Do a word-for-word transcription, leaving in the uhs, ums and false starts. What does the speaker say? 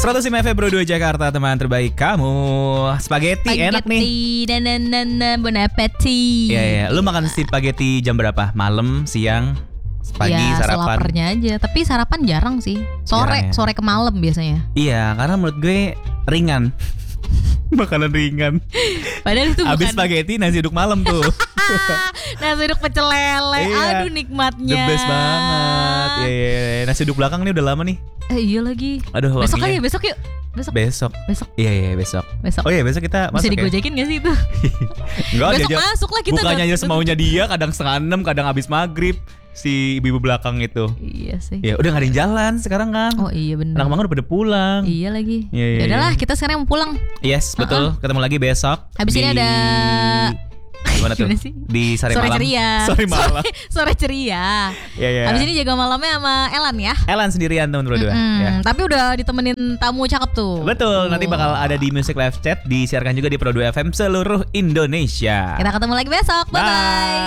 seratus lima F M Pro dua Jakarta, teman terbaik kamu. Spaghetti, Spaghetti enak nih. dan dan dan dan bon appetit. Iya iya. Lu makan spaghetti jam berapa? Malam, siang, pagi, ya, sarapan? selaparnya aja. Tapi sarapan jarang sih. Sore, Jarang ya? sore ke malam biasanya. Iya, karena menurut gue ringan. Makanan ringan. Padahal itu Abis bukan. spaghetti nasi uduk malam tuh. Nasi uduk pecel lele. Iya. Aduh nikmatnya. The best banget. Iya, iya, iya. Nasi uduk belakang nih udah lama nih. Eh iya lagi. Aduh, Besok wanginya. aja, besok yuk. Besok. Besok. Besok. Iya iya besok. Besok. Oh iya besok kita Bisa masuk ya. digojekin gak sih itu? Enggak, Besok dia aja- masuk lah kita. Bukannya udah- aja semaunya dia, kadang setengah enam, kadang habis maghrib. Si ibu-ibu belakang itu. Iya sih. Ya udah gak ada yang jalan sekarang kan. Oh iya benar. Anak mangan udah pada pulang. Iya lagi. Iya, iya, Ya udahlah, iya. kita sekarang mau pulang. Yes betul. Ketemu lagi besok. Habis ini ada Gimana tuh? Gimana sih? Di sore, Sore malam. ceria. Sore malam. Sore, sore ceria. Iya iya. Habis ini jaga malamnya sama Elan ya. Elan sendirian teman berdua. Mm-mm. Ya. Tapi udah ditemenin tamu cakep tuh. Betul. Nanti Oh. bakal ada di Music Live Chat, disiarkan juga di Pro dua F M seluruh Indonesia. Kita ketemu lagi besok. Bye bye.